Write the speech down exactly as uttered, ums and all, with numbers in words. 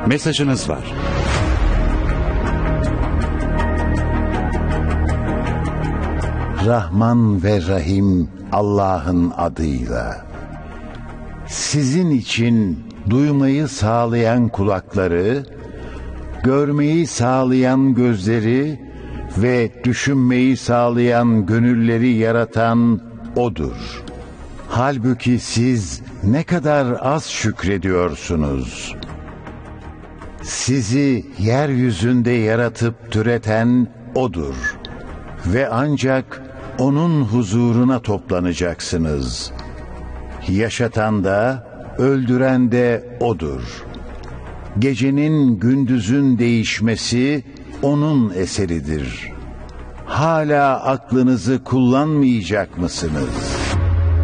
Mesajınız var. Rahman ve Rahim Allah'ın adıyla. Sizin için duymayı sağlayan kulakları, görmeyi sağlayan gözleri ve düşünmeyi sağlayan gönülleri yaratan O'dur. Halbuki siz ne kadar az şükrediyorsunuz. Sizi yeryüzünde yaratıp türeten O'dur ve ancak O'nun huzuruna toplanacaksınız. Yaşatan da, öldüren de O'dur. Gecenin gündüzün değişmesi O'nun eseridir. Hala aklınızı kullanmayacak mısınız?